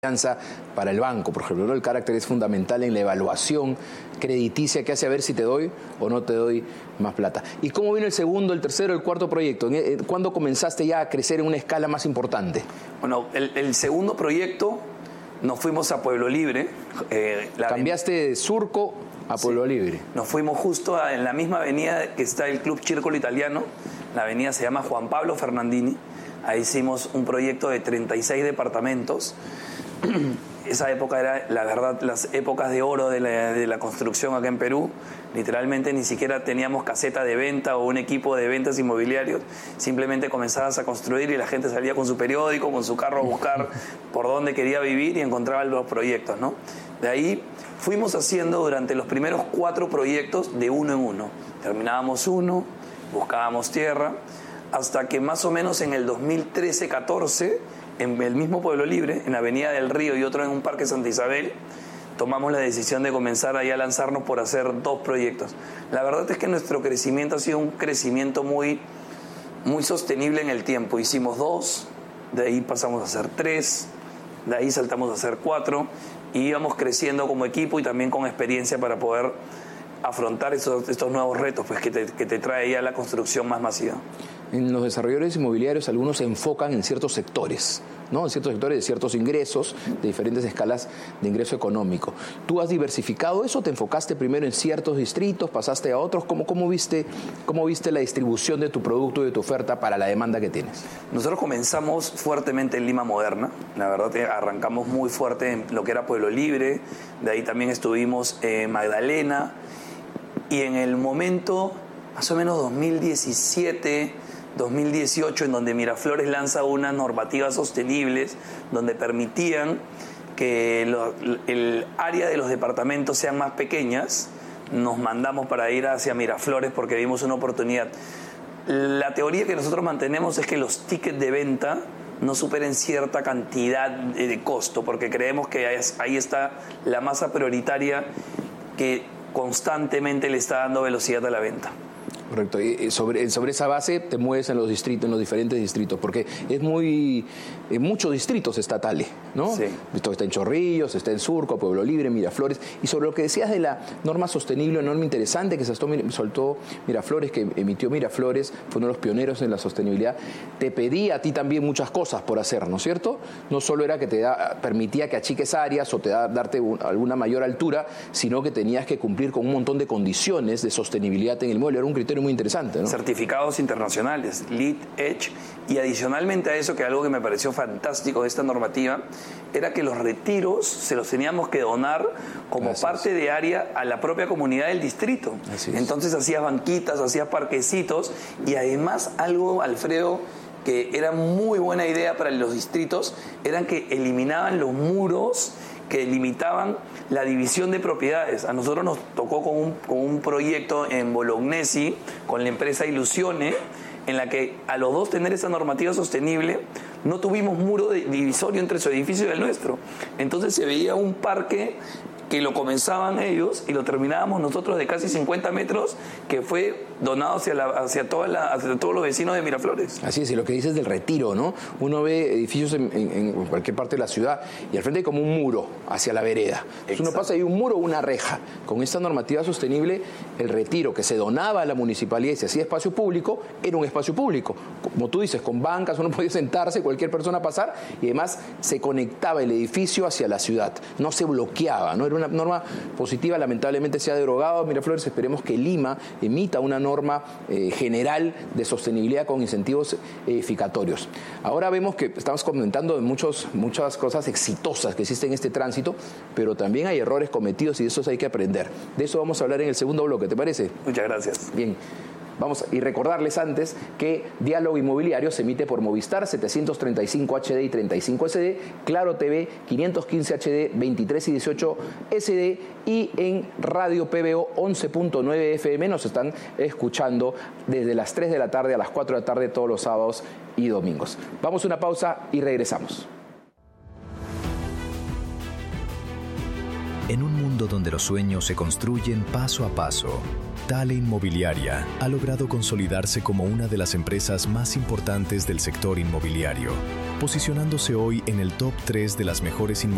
confianza para el banco, por ejemplo, ¿no? El carácter es fundamental en la evaluación crediticia que hace a ver si te doy o no te doy más plata. ¿Y cómo vino el segundo, el tercero, el cuarto proyecto? ¿Cuándo comenzaste ya a crecer en una escala más importante? Bueno, el segundo proyecto nos fuimos a Pueblo Libre. Cambiaste de Surco a Pueblo Libre. Nos fuimos justo en la misma avenida que está el Club Círculo Italiano. La avenida se llama Juan Pablo Fernandini. Ahí hicimos un proyecto de 36 departamentos. Esa época era, la verdad, las épocas de oro de la construcción acá en Perú. Literalmente ni siquiera teníamos caseta de venta o un equipo de ventas inmobiliarios. Simplemente comenzabas a construir y la gente salía con su periódico, con su carro a buscar por dónde quería vivir y encontraba los proyectos, ¿no? De ahí fuimos haciendo durante los primeros 4 proyectos de uno en uno. Terminábamos uno, buscábamos tierra, hasta que más o menos en el 2013-14, en el mismo Pueblo Libre, en la Avenida del Río y otro en un Parque Santa Isabel, tomamos la decisión de comenzar ahí a lanzarnos por hacer 2 proyectos. La verdad es que nuestro crecimiento ha sido un crecimiento muy sostenible en el tiempo. Hicimos 2, de ahí pasamos a hacer 3, de ahí saltamos a hacer 4 y íbamos creciendo como equipo y también con experiencia para poder afrontar estos nuevos retos pues, que te trae ya la construcción más masiva. En los desarrolladores inmobiliarios algunos se enfocan en ciertos sectores, ¿no? En ciertos sectores de ciertos ingresos, de diferentes escalas de ingreso económico. ¿Tú has diversificado eso? ¿Te enfocaste primero en ciertos distritos, pasaste a otros? ¿Cómo viste la distribución de tu producto y de tu oferta para la demanda que tienes? Nosotros comenzamos fuertemente en Lima Moderna. La verdad arrancamos muy fuerte en lo que era Pueblo Libre. De ahí también estuvimos en Magdalena. Y en el momento, más o menos 2017... 2018, en donde Miraflores lanza unas normativas sostenibles donde permitían que el área de los departamentos sean más pequeñas, nos mandamos para ir hacia Miraflores porque vimos una oportunidad. La teoría que nosotros mantenemos es que los tickets de venta no superen cierta cantidad de costo, porque creemos que ahí está la masa prioritaria que constantemente le está dando velocidad a la venta. Correcto. Y sobre esa base te mueves en los distritos, en los diferentes distritos, porque es en muchos distritos estatales, ¿no? Sí. Esto está en Chorrillos, está en Surco, Pueblo Libre, Miraflores. Y sobre lo que decías de la norma sostenible, una norma interesante que se soltó Miraflores, que emitió Miraflores, fue uno de los pioneros en la sostenibilidad, te pedía a ti también muchas cosas por hacer, ¿no es cierto? No solo era que permitía que achiques áreas o darte alguna mayor altura, sino que tenías que cumplir con un montón de condiciones de sostenibilidad en el inmueble. Era un criterio muy interesante, ¿no? Certificados internacionales, LEED, EDGE, y adicionalmente a eso, que algo que me pareció fantástico de esta normativa, era que los retiros se los teníamos que donar como parte de área a la propia comunidad del distrito. Entonces hacías banquitas, hacías parquecitos, y además algo, Alfredo, que era muy buena idea para los distritos, eran que eliminaban los muros que limitaban la división de propiedades. A nosotros nos tocó con un proyecto en Bolognesi, con la empresa Ilusione, en la que a los dos tener esa normativa sostenible, no tuvimos muro divisorio entre su edificio y el nuestro. Entonces se veía un parque que lo comenzaban ellos y lo terminábamos nosotros de casi 50 metros, que fue donado hacia todos los vecinos de Miraflores. Así es, y lo que dices del retiro, ¿no? Uno ve edificios en cualquier parte de la ciudad y al frente hay como un muro hacia la vereda. Entonces uno pasa ahí un muro o una reja. Con esta normativa sostenible, el retiro que se donaba a la municipalidad y se hacía espacio público, era un espacio público. Como tú dices, con bancas, uno podía sentarse, cualquier persona pasar, y además se conectaba el edificio hacia la ciudad. No se bloqueaba, ¿no? Era una norma positiva, lamentablemente se ha derogado. Miraflores, esperemos que Lima emita una norma general de sostenibilidad con incentivos edificatorios. Ahora vemos que estamos comentando de muchas cosas exitosas que existen en este tránsito, pero también hay errores cometidos y de esos hay que aprender. De eso vamos a hablar en el segundo bloque, ¿te parece? Muchas gracias. Bien. Y recordarles antes que Diálogo Inmobiliario se emite por Movistar 735 HD y 35 SD, Claro TV 515 HD, 23 y 18 SD y en Radio PBO 11.9 FM nos están escuchando desde las 3 de la tarde a las 4 de la tarde todos los sábados y domingos. Vamos a una pausa y regresamos. En un mundo donde los sueños se construyen paso a paso, Tale Inmobiliaria ha logrado consolidarse como una de las empresas más importantes del sector inmobiliario, posicionándose hoy en el top 3 de las mejores inmobiliarias